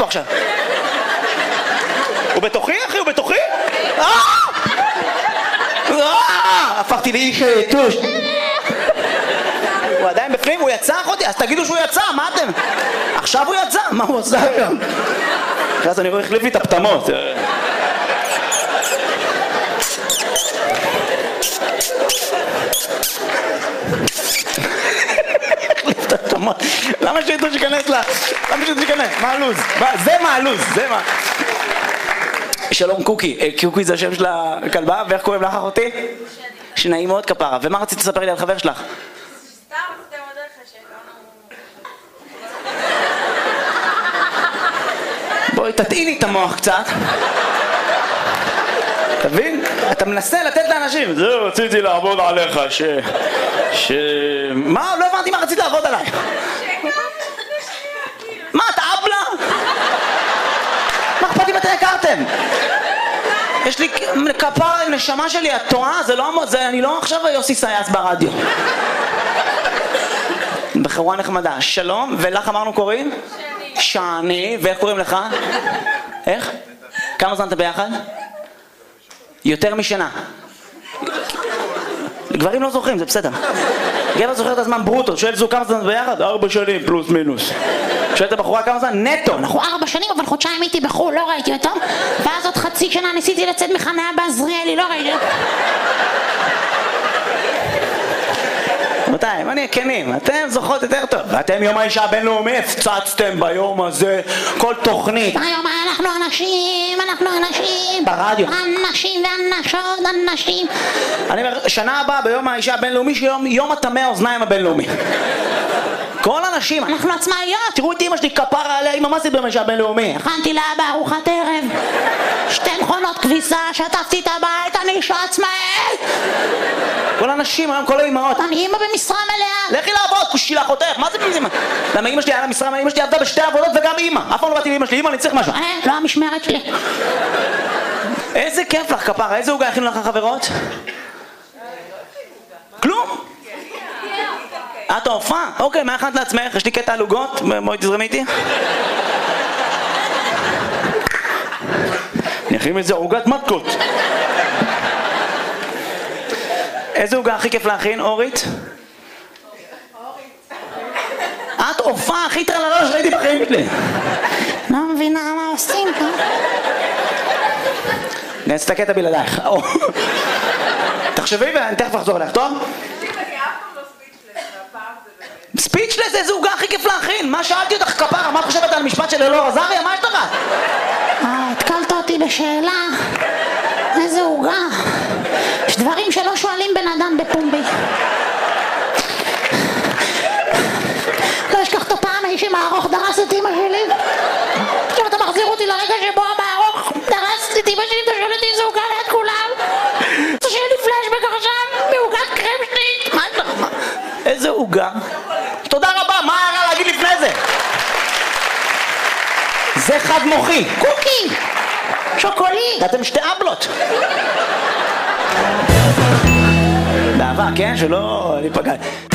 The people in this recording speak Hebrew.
עכשיו? הוא בתוכי, אחי? הוא בתוכי? הפכתי לאיש טוש. הוא עדיין בפנים? הוא יצא אחותי? אז תגידו שהוא יצא, מה אתם? עכשיו הוא יצא? מה הוא עושה היום? אז אני רואה החליף לי את הפתמות. החליף את הפתמות. למה שיתו שיכנס לה? למה שיתו שיכנס? מה הלוז? זה מה הלוז? זה מה? שלום קוקי. קוקי זה השם של הכלבה, ואיך קוראים לך אחותי? שנעים מאוד כפרה. ומה רצית לספר לי על חבר שלך? בואי תטעיני את המוח קצת. תבין? אתה מנסה לתת לאנשים. זהו, רציתי לעבוד עליך מה? לא הבנתי מה רצית לעבוד עליי. מה, אתה אבלה? מה אכפת לי מתי הכרתם? יש לי כפרה עם נשמה שלי, את טועה? אני לא עכשיו יוסי סייס ברדיו. בחורה נחמדה. שלום, ולך אמרנו קוראים? שני, ואיך קוראים לך? איך? כמה זמן אתה ביחד? יותר משנה. גברים לא זוכרים, זה בסדר. גבר זוכר את הזמן ברוטו, שואל זו כמה זמן ביחד? 4 שנים פלוס מינוס. שואלת הבחורה כמה זמן? נטו. אנחנו 4 שנים, אבל חודשיים הייתי בחו"ל, לא ראיתי אותו. ואז עוד חצי שנה ניסיתי לצאת מחניה בעזריאלי, לא ראיתי אותו. רבותיי, אני כנים, אתם זוכרות יותר טוב. ואתם יום האישה הבינלאומי הפצצתם ביום הזה כל תוכנית. היום אנחנו אנשים. ברדיו. אנשים ואנשות, אנשים. אני אומר, שנה הבאה ביום האישה הבינלאומי, יום הטמא האוזניים הבינלאומי. כל אנשים, אנחנו עצמאיות. תראו את אמא שלי כפרה עליה, אמא מה עשית ביום האישה הבינלאומי? הכנתי לאבא ארוחת ערב, 2 מכונות כביסה, שטפתי את הבית, אני אישה עצמאית. כל האנשים, היום כל האמהות. אני אמא במשרה מלאה. לכי לעבוד, כושילה חותך, מה זה במשרה? למה אמא שלי היה לה משרה, אמא שלי עבדה ב2 עבודות וגם אמא. אף פעם לא באתי לאמא שלי, אמא אני צריך משהו. לא המשמרת שלי. איזה כיף לך כפרה, איזה עוגה הכינו לך חברות? כלום. את ההופעה? אוקיי, מה הכנת לעצמך? יש לי קטע על עוגות, בואי תזרמי איתי. אני אכין מזה עוגת מתקות. איזה עוגה הכי כיף להכין, אורית? את הופעה הכי טרללה שראיתי בחיים שלי. לא מבינה מה עושים פה. אני אעשה את הקטע בלעדייך. תחשבי ואני תכף אחזור אליך, טוב? ספיצ'לס, איזה עוגה הכי כיף להכין? מה שאלתי אותך כפרה? מה את חושבת על המשפט של אלאור עזריה? מה יש לך? התקלת אותי בשאלה. איזה עוגה. יש דברים שלא שואלים בן אדם בפומבי. לא אשכח את הפעם האיש עם הארוך דרס את אמא שלי. עכשיו אתה מחזיר אותי לרגע שבו המארוך דרס את אמא שלי, אתה שואל אותי איזה עוגה ליד כולם. אתה שואל לי פלשבק עכשיו בעוגת קרם שלי. מה יש לך? איזה עוגה? תודה רבה, מה היה להגיד לפני זה? זה חד מוחי. קוקי! שוקולית! אתם 2 אבלות. באהבה, כן? שלא ניפגע.